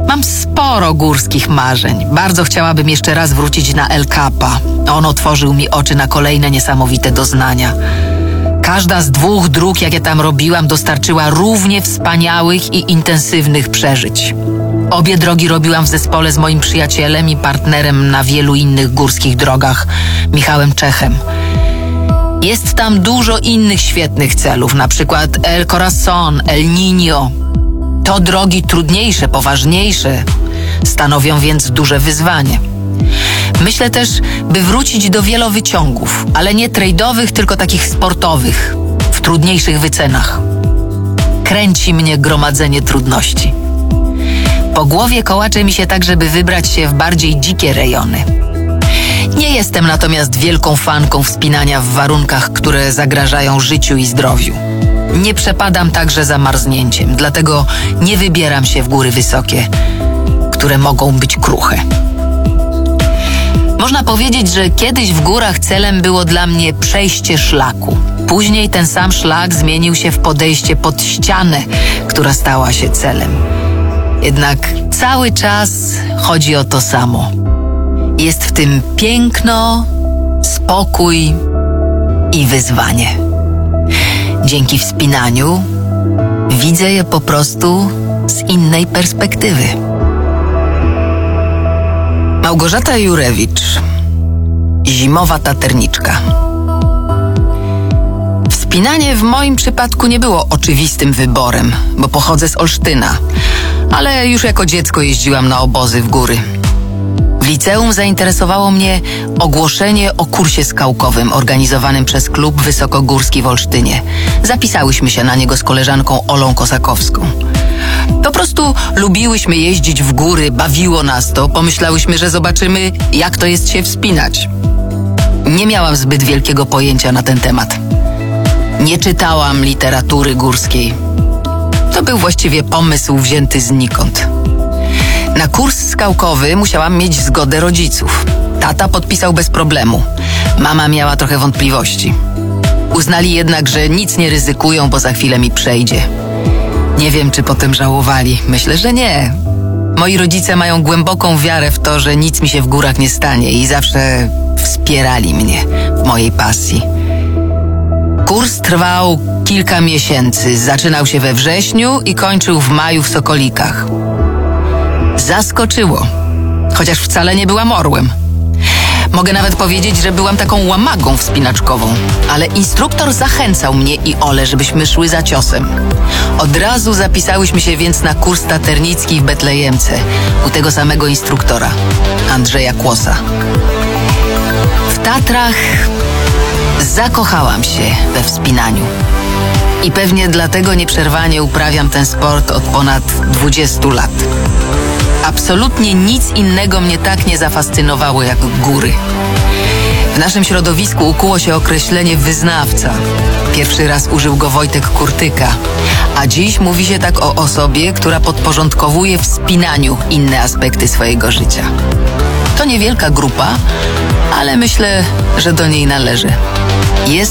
Mam sporo górskich marzeń. Bardzo chciałabym jeszcze raz wrócić na El Capa. On otworzył mi oczy na kolejne niesamowite doznania. Każda z 2 dróg, jakie tam robiłam, dostarczyła równie wspaniałych i intensywnych przeżyć. Obie drogi robiłam w zespole z moim przyjacielem i partnerem na wielu innych górskich drogach, Michałem Czechem. Jest tam dużo innych świetnych celów, na przykład El Corazón, El Niño. To drogi trudniejsze, poważniejsze, stanowią więc duże wyzwanie. Myślę też, by wrócić do wielowyciągów, ale nie trade'owych, tylko takich sportowych, w trudniejszych wycenach. Kręci mnie gromadzenie trudności. Po głowie kołacze mi się tak, żeby wybrać się w bardziej dzikie rejony. Nie jestem natomiast wielką fanką wspinania w warunkach, które zagrażają życiu i zdrowiu. Nie przepadam także zamarznięciem, dlatego nie wybieram się w góry wysokie, które mogą być kruche. Można powiedzieć, że kiedyś w górach celem było dla mnie przejście szlaku. Później ten sam szlak zmienił się w podejście pod ścianę, która stała się celem. Jednak cały czas chodzi o to samo. Jest w tym piękno, spokój i wyzwanie. Dzięki wspinaniu widzę je po prostu z innej perspektywy. Małgorzata Jurewicz, zimowa taterniczka. Wspinanie w moim przypadku nie było oczywistym wyborem, bo pochodzę z Olsztyna, ale już jako dziecko jeździłam na obozy w góry. W liceum zainteresowało mnie ogłoszenie o kursie skałkowym organizowanym przez Klub Wysokogórski w Olsztynie. Zapisałyśmy się na niego z koleżanką Olą Kosakowską. Po prostu lubiłyśmy jeździć w góry, bawiło nas to, pomyślałyśmy, że zobaczymy, jak to jest się wspinać. Nie miałam zbyt wielkiego pojęcia na ten temat. Nie czytałam literatury górskiej. To był właściwie pomysł wzięty znikąd. Na kurs skałkowy musiałam mieć zgodę rodziców. Tata podpisał bez problemu. Mama miała trochę wątpliwości. Uznali jednak, że nic nie ryzykują, bo za chwilę mi przejdzie. Nie wiem, czy potem żałowali. Myślę, że nie. Moi rodzice mają głęboką wiarę w to, że nic mi się w górach nie stanie i zawsze wspierali mnie w mojej pasji. Kurs trwał kilka miesięcy. Zaczynał się we wrześniu i kończył w maju w Sokolikach. Zaskoczyło, chociaż wcale nie byłam orłem. Mogę nawet powiedzieć, że byłam taką łamagą wspinaczkową, ale instruktor zachęcał mnie i Olę, żebyśmy szły za ciosem. Od razu zapisałyśmy się więc na kurs taternicki w Betlejemce u tego samego instruktora, Andrzeja Kłosa. W Tatrach zakochałam się we wspinaniu. I pewnie dlatego nieprzerwanie uprawiam ten sport od ponad 20 lat. Absolutnie nic innego mnie tak nie zafascynowało jak góry. W naszym środowisku ukuło się określenie wyznawca. Pierwszy raz użył go Wojtek Kurtyka, a dziś mówi się tak o osobie, która podporządkowuje wspinaniu inne aspekty swojego życia. To niewielka grupa, ale myślę, że do niej należy. Jest